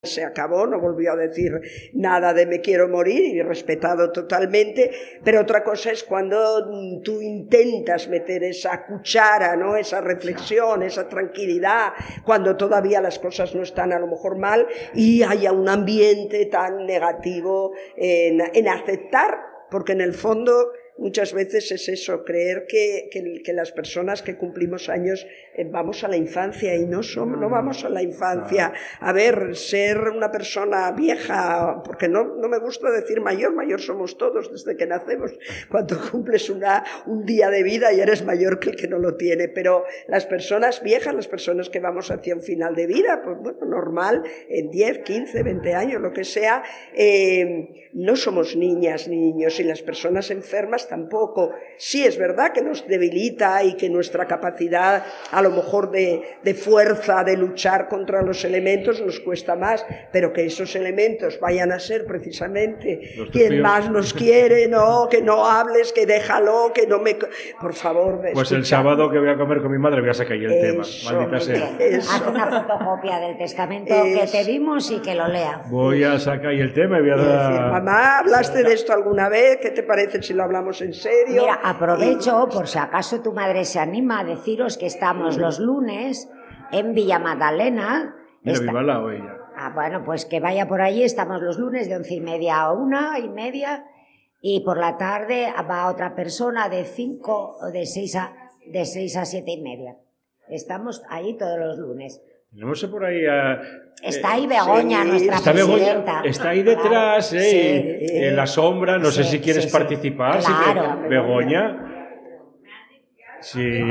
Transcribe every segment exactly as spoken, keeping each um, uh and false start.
se acabó, no volvió a decir nada de me quiero morir y respetado totalmente, pero otra cosa es cuando tú intentas meter esa cuchara, ¿no? Esa reflexión, esa tranquilidad, cuando todavía las cosas no están a lo mejor mal y haya un ambiente tan negativo en, en aceptar, porque en el fondo muchas veces es eso, creer que, que, que las personas que cumplimos años eh, vamos a la infancia y no somos, no vamos a la infancia. A ver, ser una persona vieja, porque no, no me gusta decir mayor, mayor somos todos desde que nacemos. Cuando cumples una, un día de vida ya eres mayor que el que no lo tiene, pero las personas viejas, las personas que vamos hacia un final de vida, pues bueno, normal, en diez, quince, veinte años, lo que sea, eh, no somos niñas ni niños, y las personas enfermas tampoco. Sí, es verdad que nos debilita y que nuestra capacidad a lo mejor de, de fuerza, de luchar contra los elementos nos cuesta más, pero que esos elementos vayan a ser precisamente quien más nos quiere, no, que no hables, que déjalo, que no me... Por favor, de pues el sábado que voy a comer con mi madre voy a sacar yo el eso, tema, maldita sea. Haz una fotocopia del testamento es... que te dimos y que lo lea. Voy a sacar el tema y voy a dar... Decir, mamá, ¿hablaste sí. de esto alguna vez? ¿Qué te parece si lo hablamos en serio? Mira, aprovecho, por si acaso tu madre se anima, a deciros que estamos los lunes en Villa Magdalena. Mira, Está... viva al lado ella. Ah, bueno, pues que vaya por allí, estamos los lunes de once y media a una y media, y por la tarde va otra persona de cinco, de seis a, de seis a siete y media. Estamos ahí todos los lunes. Tenemos por ahí a... Está ahí Begoña, sí, nuestra está presidenta. Begoña, está ahí detrás, eh, sí, en la sombra. No sí, sé si quieres sí, sí. participar. Claro. Si te... Begoña. Sí.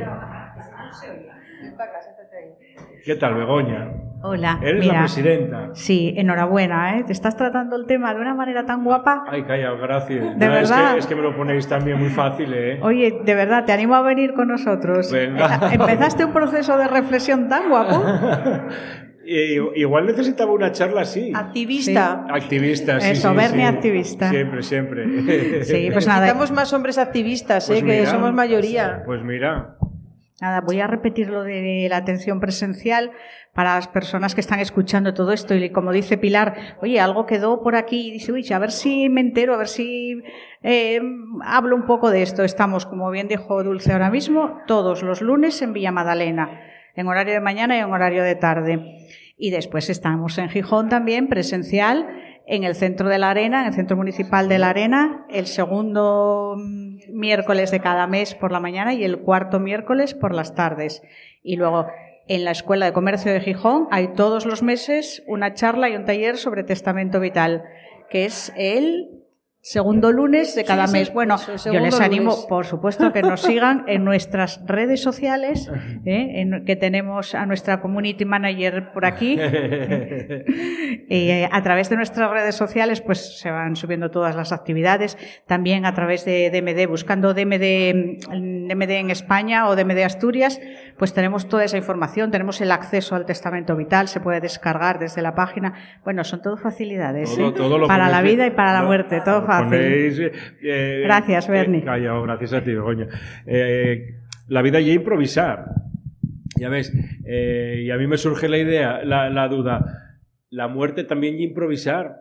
¿Qué tal, Begoña? Hola. Eres mira, la presidenta. Sí, enhorabuena, ¿eh? Te estás tratando el tema de una manera tan guapa. Ay, calla, gracias. De no, verdad. Es que, es que me lo ponéis también muy fácil, ¿eh? Oye, de verdad, te animo a venir con nosotros. Venga. Empezaste un proceso de reflexión tan guapo. Igual necesitaba una charla así. Activista. Sí. Activista, sí. Eso, sí, Bernie sí. activista. Siempre, siempre. Sí, pues nada. Necesitamos más hombres activistas, pues ¿eh? Mira, que somos mayoría. Pues mira. Nada, voy a repetir lo de la atención presencial para las personas que están escuchando todo esto. Y como dice Pilar, oye, algo quedó por aquí. Y dice, uy, a ver si me entero, a ver si eh, hablo un poco de esto. Estamos, como bien dijo Dulce ahora mismo, todos los lunes en Villa Magdalena, en horario de mañana y en horario de tarde. Y después estamos en Gijón también, presencial, en el centro de la Arena, en el centro municipal de la Arena, el segundo miércoles de cada mes por la mañana y el cuarto miércoles por las tardes. Y luego en la Escuela de Comercio de Gijón hay todos los meses una charla y un taller sobre testamento vital, que es el segundo lunes de cada sí, mes. sí, Bueno, yo les animo, lunes. por supuesto, que nos sigan en nuestras redes sociales, ¿eh? en, que tenemos a nuestra community manager por aquí. ¿eh? Y eh, a través de nuestras redes sociales pues se van subiendo todas las actividades. También a través de D M D, buscando D M D, D M D en España o D M D Asturias, pues tenemos toda esa información. Tenemos el acceso al testamento vital, se puede descargar desde la página. Bueno, son todo facilidades, todo, ¿eh? todo lo para la vida y para no, la muerte, todo fácil. Ponéis, eh, gracias, Bernie. Eh, callao, gracias a ti, Begoña. Eh, la vida ya improvisar. Ya ves, eh, y a mí me surge la idea, la, la duda. La muerte también ya improvisar.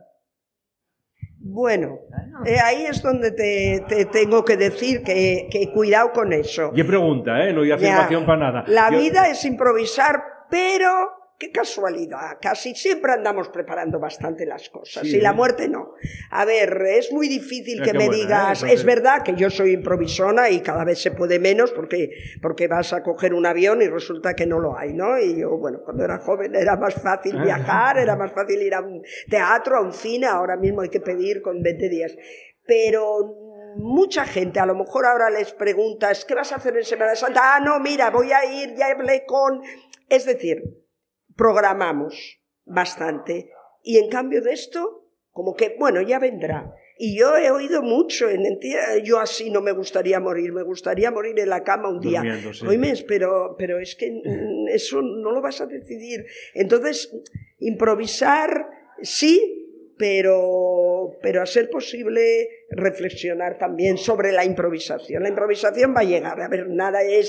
Bueno, eh, ahí es donde te, te tengo que decir que, que cuidado con eso. Y pregunta, ¿eh? No hay afirmación ya, para nada. La Yo... vida es improvisar, pero... Qué casualidad, casi siempre andamos preparando bastante las cosas, sí, y la muerte no. A ver, es muy difícil Mira que me buena, digas, ¿eh? Es verdad que yo soy improvisona y cada vez se puede menos porque, porque vas a coger un avión y resulta que no lo hay, ¿no? Y yo, bueno, cuando era joven era más fácil viajar, era más fácil ir a un teatro, a un cine, ahora mismo hay que pedir con veinte días. Pero... mucha gente, a lo mejor ahora les preguntas, ¿qué vas a hacer en Semana Santa? Ah, no, mira, voy a ir, ya hablé con... Es decir... programamos bastante y en cambio de esto como que bueno ya vendrá y yo he oído mucho en, en yo así no me gustaría morir, me gustaría morir en la cama un día, sí. Oíme, pero, pero es que eso no lo vas a decidir, entonces improvisar sí, pero, pero a ser posible reflexionar también sobre la improvisación. La improvisación va a llegar, a ver, nada es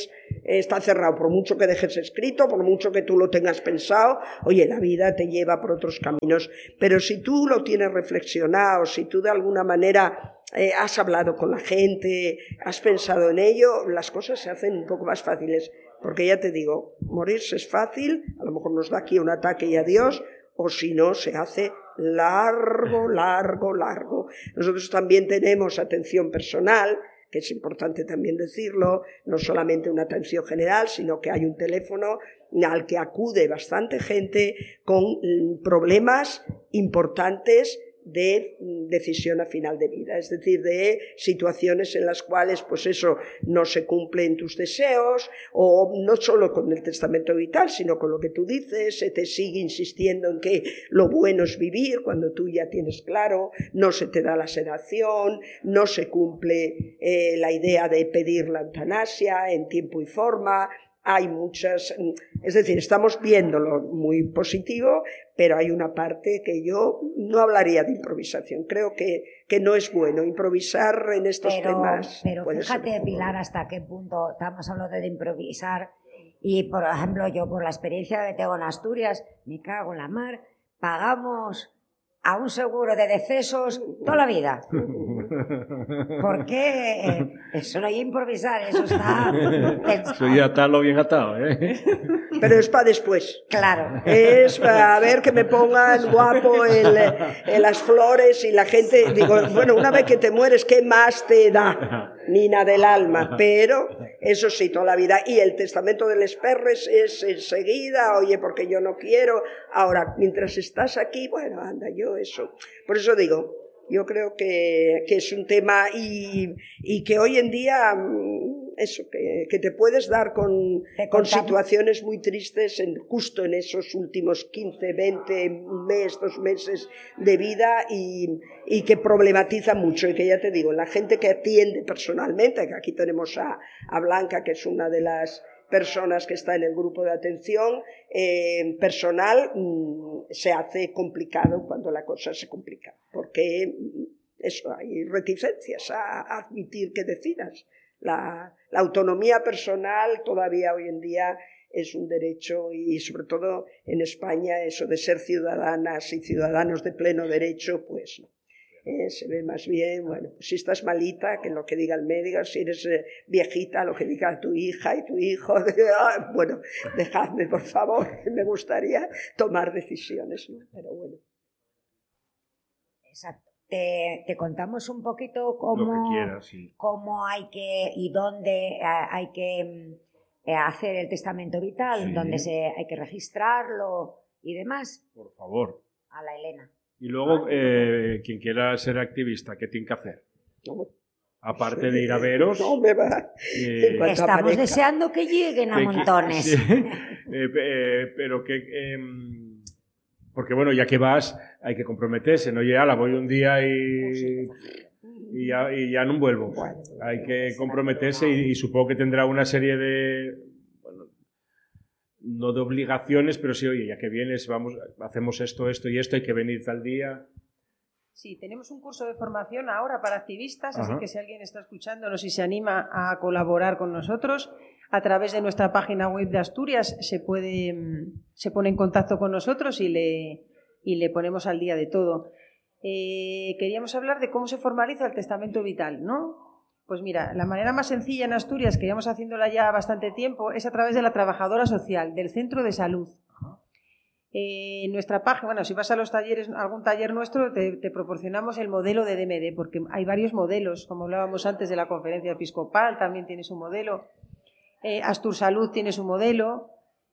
está cerrado, por mucho que dejes escrito, por mucho que tú lo tengas pensado, oye, la vida te lleva por otros caminos, pero si tú lo tienes reflexionado, si tú de alguna manera eh, has hablado con la gente, has pensado en ello, las cosas se hacen un poco más fáciles, porque ya te digo, morirse es fácil, a lo mejor nos da aquí un ataque y adiós, o si no, se hace largo, largo, largo. Nosotros también tenemos atención personal, que es importante también decirlo, no solamente una atención general, sino que hay un teléfono al que acude bastante gente con problemas importantes de decisión a final de vida, es decir, de situaciones en las cuales pues eso no se cumplen tus deseos, o no solo con el testamento vital, sino con lo que tú dices, se te sigue insistiendo en que lo bueno es vivir cuando tú ya tienes claro, no se te da la sedación, no se cumple eh, la idea de pedir la eutanasia en tiempo y forma. Hay muchas, es decir, estamos viéndolo muy positivo, pero hay una parte que yo no hablaría de improvisación. Creo que, que no es bueno improvisar en estos pero, temas. Pero fíjate, Pilar, hasta qué punto estamos hablando de improvisar. Y, por ejemplo, yo por la experiencia que tengo en Asturias, me cago en la mar, pagamos a un seguro de decesos toda la vida. ¿Por qué? Eso no hay improvisar, eso está pensado. Eso ya está lo bien atado, ¿eh? Pero es para después. Claro. Es para ver que me pongan guapo en, en las flores y la gente... Digo, bueno, una vez que te mueres, ¿qué más te da? Nina del alma. Pero eso sí, toda la vida. Y el testamento de les perres es enseguida, oye, porque yo no quiero. Ahora, mientras estás aquí, bueno, anda, yo eso. Por eso digo, yo creo que, que es un tema y, y que hoy en día, eso, que, que te puedes dar con, con situaciones muy tristes en, justo en esos últimos quince, veinte, un mes, dos meses de vida y, y que problematiza mucho. Y que ya te digo, la gente que atiende personalmente, que aquí tenemos a, a Blanca, que es una de las personas que está en el grupo de atención eh, personal, mmm, se hace complicado cuando la cosa se complica, porque eso, hay reticencias a, a admitir que decidas. La, la autonomía personal todavía hoy en día es un derecho y sobre todo en España eso de ser ciudadanas y ciudadanos de pleno derecho, pues no. Eh, se ve más bien, bueno, pues si estás malita, que lo que diga el médico, si eres eh, viejita, lo que diga tu hija y tu hijo, ah, bueno, dejadme por favor, me gustaría tomar decisiones, ¿no? Pero bueno. Exacto. Te, te contamos un poquito cómo, lo que quieras, sí. Cómo hay que y dónde hay que eh, hacer el testamento vital, sí. Dónde se, hay que registrarlo y demás. Por favor. A la Elena. Y luego, eh, quien quiera ser activista, ¿qué tiene que hacer? No, aparte de ir a veros. No me va. Eh, Estamos deseando que lleguen a que, montones. Sí, eh, eh, pero que... Eh, porque bueno, ya que vas, hay que comprometerse, no ya la voy un día y, y, ya, y ya no vuelvo. Hay que comprometerse y, y supongo que tendrá una serie de... Bueno, no de obligaciones, pero sí, oye, ya que vienes, vamos, hacemos esto, esto y esto, hay que venir tal día. Sí, tenemos un curso de formación ahora para activistas, Ajá. Así que si alguien está escuchándonos y se anima a colaborar con nosotros, a través de nuestra página web de Asturias se puede, se pone en contacto con nosotros y le, y le ponemos al día de todo. Eh, queríamos hablar de cómo se formaliza el testamento vital, ¿no? Pues mira, la manera más sencilla en Asturias, que llevamos haciéndola ya bastante tiempo, es a través de la trabajadora social, del centro de salud. Eh, en nuestra página, bueno, si vas a los talleres, algún taller nuestro, te, te proporcionamos el modelo de D M D, porque hay varios modelos, como hablábamos antes de la conferencia episcopal, también tiene su modelo. Eh, Astur Salud tiene su modelo.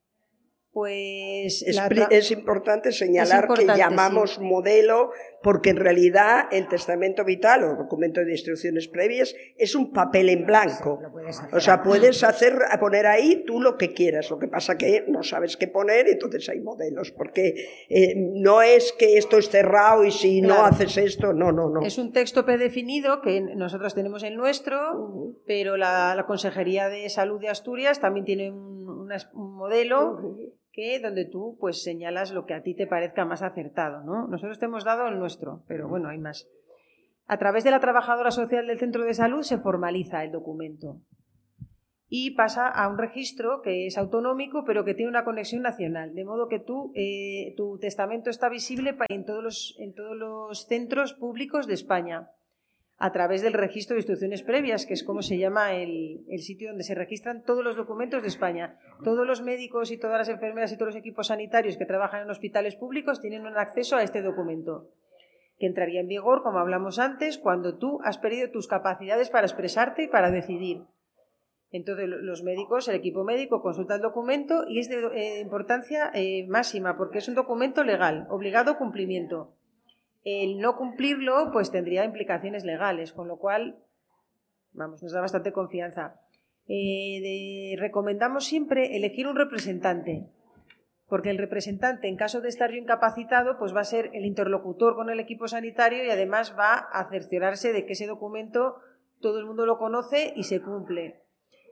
Pues es, es importante señalar es importante, que llamamos sí. modelo porque en realidad el testamento vital o documento de instrucciones previas es un papel en blanco. O sea, puedes hacer, poner ahí tú lo que quieras. Lo que pasa que no sabes qué poner, entonces hay modelos. Porque eh, no es que esto es cerrado y si claro. no haces esto, no, no, no. Es un texto predefinido que nosotros tenemos el nuestro, uh-huh. pero la, la Consejería de Salud de Asturias también tiene un, una, un modelo uh-huh. que donde tú pues señalas lo que a ti te parezca más acertado, ¿no? Nosotros te hemos dado el nuestro, pero bueno, hay más. A través de la trabajadora social del centro de salud se formaliza el documento. y pasa a un registro que es autonómico pero que tiene una conexión nacional, de modo que tú, eh, tu testamento está visible en todos, los, en todos los centros públicos de España a través del registro de instrucciones previas, que es como se llama el, el sitio donde se registran todos los documentos de España. Todos los médicos y todas las enfermeras y todos los equipos sanitarios que trabajan en hospitales públicos tienen un acceso a este documento, que entraría en vigor, como hablamos antes, cuando tú has perdido tus capacidades para expresarte y para decidir. Entonces, los médicos, el equipo médico consulta el documento y es de eh, importancia eh, máxima porque es un documento legal, obligado a cumplimiento. El no cumplirlo, pues tendría implicaciones legales, con lo cual, vamos, nos da bastante confianza. Eh, de, recomendamos siempre elegir un representante, porque el representante, en caso de estar yo incapacitado, pues va a ser el interlocutor con el equipo sanitario y además va a cerciorarse de que ese documento todo el mundo lo conoce y se cumple.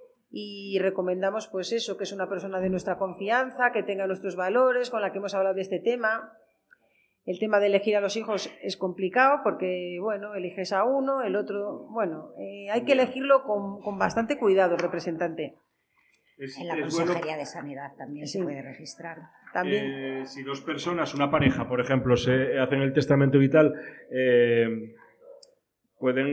Y recomendamos pues eso, que es una persona de nuestra confianza, que tenga nuestros valores, con la que hemos hablado de este tema. El tema de elegir a los hijos es complicado porque, bueno, eliges a uno, el otro... Bueno, eh, hay que elegirlo con, con bastante cuidado, el representante. Es, en la Consejería bueno, de Sanidad también sí. se puede registrar. También. Eh, si dos personas, una pareja, por ejemplo, se hacen el testamento vital, eh, pueden...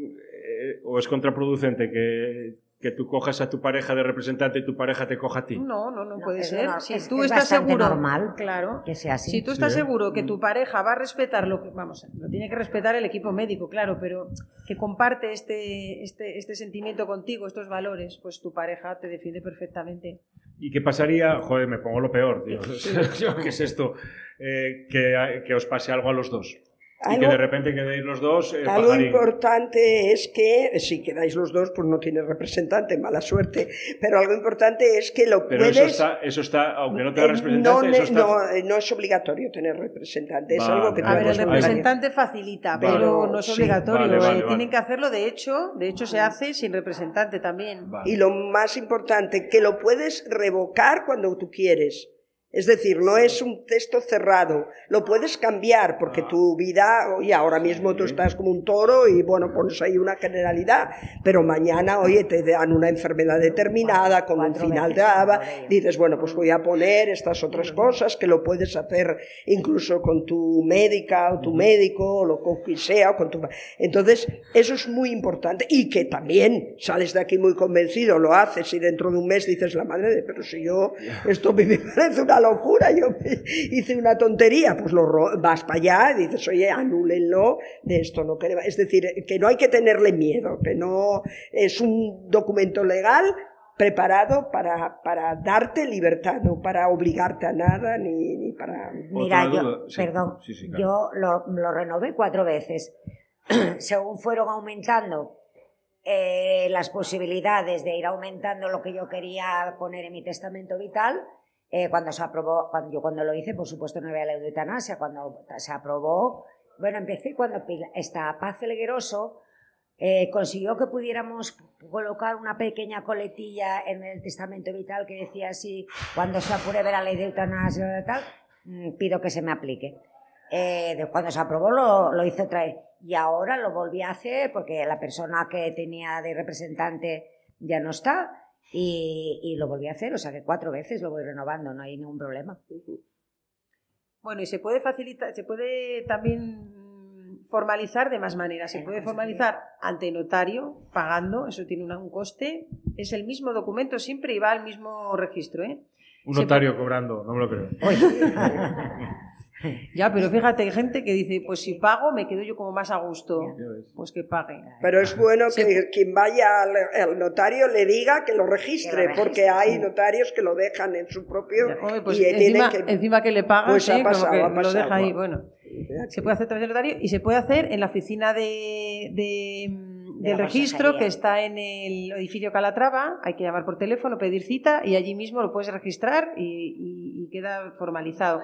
Eh, o es contraproducente que... que tú cojas a tu pareja de representante y tu pareja te coja a ti. No, no, no, no puede es ser. No, si es, tú es estás seguro, normal claro, que sea así. Si tú estás sí, seguro que tu pareja va a respetar lo que, vamos, lo tiene que respetar el equipo médico, claro, pero que comparte este, este, este sentimiento contigo, estos valores, pues tu pareja te defiende perfectamente. ¿Y qué pasaría? Joder, me pongo lo peor, tío. ¿Qué es esto? Eh, que, que os pase algo a los dos. Y que de repente quedéis los dos. Eh, algo pajarín. Importante es que, si quedáis los dos, pues no tienes representante, mala suerte. Pero algo importante es que lo pero puedes. Pero eso está, eso está, aunque no tenga representante. No, eso está... no, no es obligatorio tener representante. Es vale, algo que A ver, el representante facilita, vale, pero no es obligatorio. Sí, vale, vale, vale. Tienen que hacerlo, de hecho, de hecho se hace sin representante también. Vale. Y lo más importante, que lo puedes revocar cuando tú quieres. Es decir, no es un texto cerrado, lo puedes cambiar porque tu vida, oye, ahora mismo tú estás como un toro y bueno, pones ahí una generalidad, pero mañana, oye, te dan una enfermedad determinada con un final de aba, dices, bueno, pues voy a poner estas otras cosas que lo puedes hacer incluso con tu médica o tu médico o lo que sea, o con tu... Entonces, eso es muy importante y que también sales de aquí muy convencido, lo haces y dentro de un mes dices, la madre de, pero si yo, esto me parece una locura, yo hice una tontería, pues lo vas para allá y dices, oye, anúlenlo, de esto no queremos. Es decir, que no hay que tenerle miedo, que no es un documento legal preparado para, para darte libertad, no para obligarte a nada ni, ni para... Mira, yo, sí, perdón, sí, sí, claro. yo lo, lo renové cuatro veces. Según fueron aumentando eh, las posibilidades de ir aumentando lo que yo quería poner en mi testamento vital, Eh, cuando se aprobó, cuando yo cuando lo hice, por supuesto no había ley de eutanasia, cuando se aprobó, bueno, empecé cuando esta Paz Felgueroso eh, consiguió que pudiéramos colocar una pequeña coletilla en el testamento vital que decía así, cuando se apruebe la ley de eutanasia y tal, pido que se me aplique. Eh, de cuando se aprobó lo, lo hice otra vez y ahora lo volví a hacer porque la persona que tenía de representante ya no está. Y, y lo volví a hacer, o sea que cuatro veces lo voy renovando, no hay ningún problema. Bueno, y se puede facilitar, se puede también formalizar de más maneras. Se puede formalizar ante notario, pagando, eso tiene un coste, es el mismo documento siempre y va al mismo registro, ¿eh? Un notario se... cobrando, no me lo creo. Ya, pero fíjate, hay gente que dice, pues si pago me quedo yo como más a gusto, pues que pague. Pero es bueno que sí. Quien vaya al, al notario le diga que lo registre, que lo porque hay notarios que lo dejan en su propio ya, hombre, pues y encima, que, encima que le pagan, pues ¿sí? ha pasado, Como que ha pasado, lo deja ahí, bueno. bueno. Se puede hacer a través del notario y se puede hacer en la oficina de, de, de del registro que está en el edificio Calatrava, hay que llamar por teléfono, pedir cita y allí mismo lo puedes registrar y, y, y queda formalizado.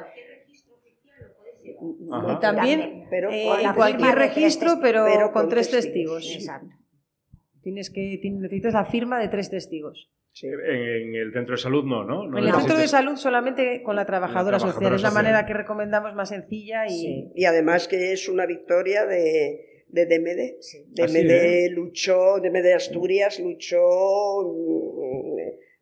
Ajá. Y también, pero eh, en cualquier registro, pero, pero con, con tres testigos. testigos. Exacto. Tienes que, tienes, necesitas la firma de tres testigos. Sí. En, en el centro de salud no, ¿no? no en el centro de salud solamente con la trabajadora, la trabajadora social. Es la social. manera que recomendamos más sencilla y... Sí. Y además que es una victoria de... de D M D. Sí. D M D ¿Ah, sí, eh? luchó, D M D Asturias luchó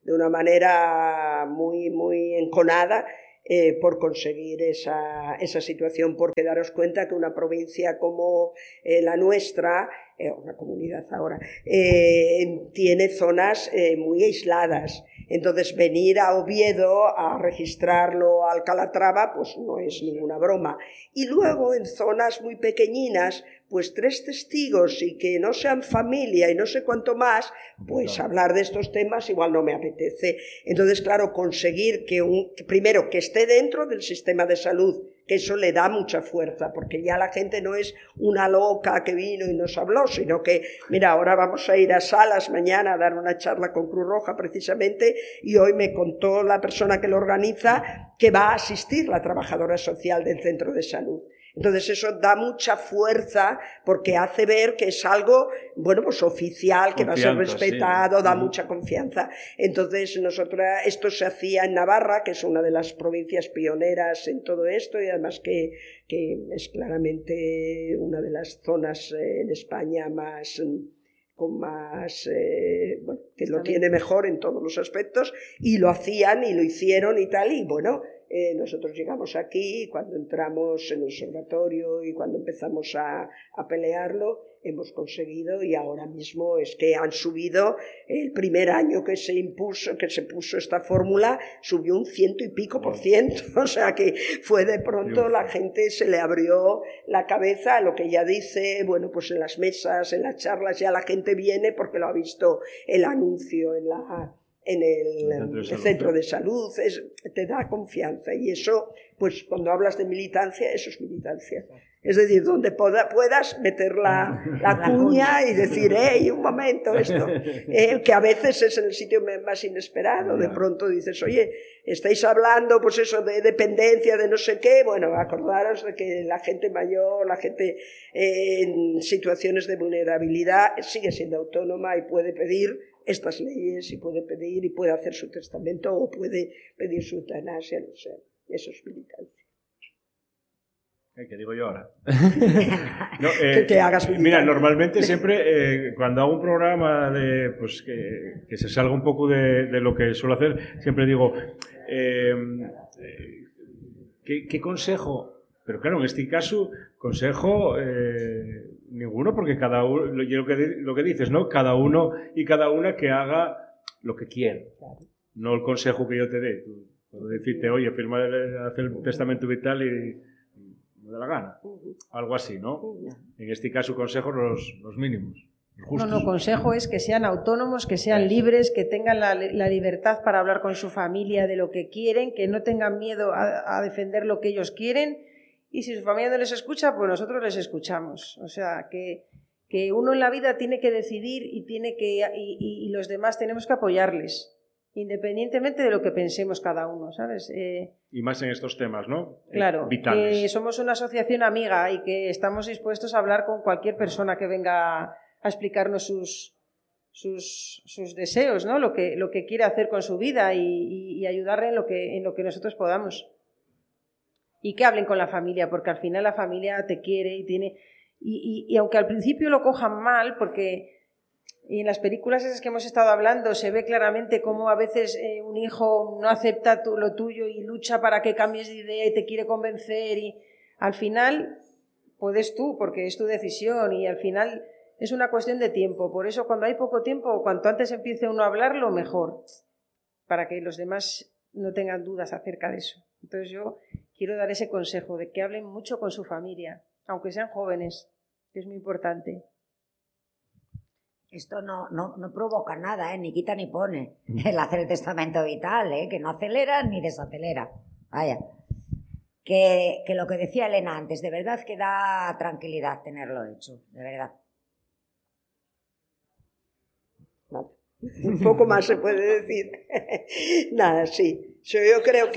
de una manera muy, muy enconada eh, por conseguir esa, esa situación, porque daros cuenta que una provincia como eh, la nuestra, eh, una comunidad ahora, eh, tiene zonas eh, muy aisladas. Entonces venir a Oviedo a registrarlo a Calatrava pues no es ninguna broma. Y luego en zonas muy pequeñinas, pues tres testigos y que no sean familia y no sé cuánto más, pues claro, hablar de estos temas igual no me apetece. Entonces, claro, conseguir que un, primero que esté dentro del sistema de salud, que eso le da mucha fuerza, porque ya la gente no es una loca que vino y nos habló, sino que, mira, ahora vamos a ir a Salas mañana a dar una charla con Cruz Roja precisamente, y hoy me contó la persona que lo organiza que va a asistir la trabajadora social del centro de salud. Entonces eso da mucha fuerza porque hace ver que es algo, bueno, pues oficial, que Confianza, va a ser respetado, sí, da uh-huh. mucha confianza. Entonces nosotros, esto se hacía en Navarra, que es una de las provincias pioneras en todo esto y además que, que es claramente una de las zonas eh, en España más... con más, eh, bueno, que lo tiene mejor en todos los aspectos, y lo hacían y lo hicieron y tal, y bueno, eh, nosotros llegamos aquí, y cuando entramos en el observatorio y cuando empezamos a, a pelearlo, hemos conseguido, y ahora mismo es que han subido, el primer año que se impuso, que se puso esta fórmula, subió un ciento y pico por ciento, o sea que fue de pronto, la gente se le abrió la cabeza a lo que ya dice, bueno, pues en las mesas, en las charlas, ya la gente viene porque lo ha visto el anuncio en la... en el, el, centro, de el centro de salud, es, te da confianza, y eso, pues cuando hablas de militancia, eso es militancia. Es decir, donde poda, puedas meter la, la cuña y decir, hey, un momento, esto, eh, que a veces es en el sitio más inesperado, de pronto dices, oye, estáis hablando, pues eso, de dependencia, de no sé qué, bueno, acordaros de que la gente mayor, la gente eh, en situaciones de vulnerabilidad sigue siendo autónoma y puede pedir estas leyes, y puede pedir y puede hacer su testamento o puede pedir su eutanasia, no sé, eso es militancia. ¿Qué digo yo ahora? no, eh, que te hagas militante. Mira, normalmente siempre eh, cuando hago un programa de, pues, que, que se salga un poco de, de lo que suelo hacer, siempre digo, eh, eh, ¿qué, ¿qué consejo? Pero claro, en este caso, consejo eh, ninguno, porque cada uno, lo que, lo que dices, ¿no? Cada uno y cada una que haga lo que quiere, no el consejo que yo te dé. Tú puedo decirte, oye, firma, hacer el testamento vital y me da la gana. Algo así, ¿no? En este caso, consejos los, los mínimos. No, no, consejo es que sean autónomos, que sean libres, que tengan la, la libertad para hablar con su familia de lo que quieren, que no tengan miedo a, a defender lo que ellos quieren, y si su familia no les escucha, pues nosotros les escuchamos. O sea, que, que uno en la vida tiene que decidir y, tiene que, y, y los demás tenemos que apoyarles, independientemente de lo que pensemos cada uno, ¿sabes? Eh, y más en estos temas, ¿no? Claro, eh, vitales. Que somos una asociación amiga y que estamos dispuestos a hablar con cualquier persona que venga a explicarnos sus, sus, sus deseos, ¿no? Lo que, lo que quiere hacer con su vida y, y, y ayudarle en lo, que, en lo que nosotros podamos. Y que hablen con la familia, porque al final la familia te quiere y tiene... Y, y, y aunque al principio lo cojan mal, porque... Y en las películas esas que hemos estado hablando se ve claramente cómo a veces eh, un hijo no acepta tu, lo tuyo y lucha para que cambies de idea y te quiere convencer, y al final puedes tú, porque es tu decisión, y al final es una cuestión de tiempo. Por eso cuando hay poco tiempo, cuanto antes empiece uno a hablarlo, mejor, para que los demás no tengan dudas acerca de eso. Entonces yo quiero dar ese consejo de que hablen mucho con su familia, aunque sean jóvenes, que es muy importante. Esto no, no, no provoca nada, ¿eh? Ni quita ni pone el hacer el testamento vital, ¿eh? Que no acelera ni desacelera. Vaya. Que, que lo que decía Elena antes, de verdad que da tranquilidad tenerlo hecho, de verdad. Vale. Un poco más se puede decir. Nada, sí. Yo creo que